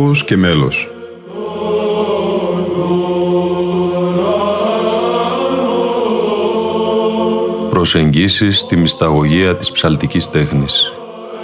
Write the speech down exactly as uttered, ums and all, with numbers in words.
στίχος και μέλος. Προσεγγίσεις στη μυσταγωγία της ψαλτικής τέχνης.